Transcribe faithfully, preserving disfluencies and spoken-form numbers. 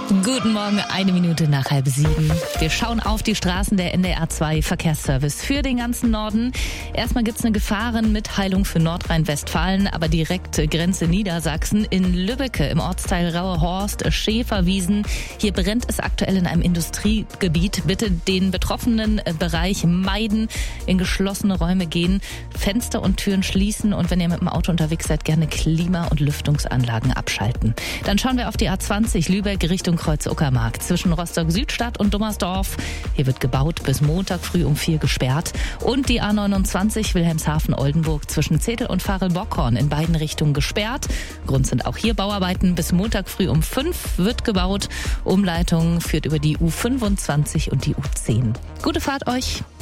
Guten Morgen, eine Minute nach halb sieben. Wir schauen auf die Straßen der N D R zwei Verkehrsservice für den ganzen Norden. Erstmal gibt's eine Gefahrenmitteilung für Nordrhein-Westfalen, aber direkt Grenze Niedersachsen in Lübbecke im Ortsteil Rauhorst, Schäferwiesen. Hier brennt es aktuell in einem Industriegebiet. Bitte den betroffenen Bereich meiden, in geschlossene Räume gehen, Fenster und Türen schließen und wenn ihr mit dem Auto unterwegs seid, gerne Klima- und Lüftungsanlagen abschalten. Dann schauen wir auf die A zwanzig Lübeck Richtung Kreuz-Uckermark zwischen Rostock-Südstadt und Dummersdorf. Hier wird gebaut, bis Montag früh um vier gesperrt. Und die A neunundzwanzig Wilhelmshaven-Oldenburg zwischen Zetel und Farel-Bockhorn in beiden Richtungen gesperrt. Grund sind auch hier Bauarbeiten. Bis Montag früh um fünf wird gebaut. Umleitung führt über die U fünfundzwanzig und die U zehn. Gute Fahrt euch!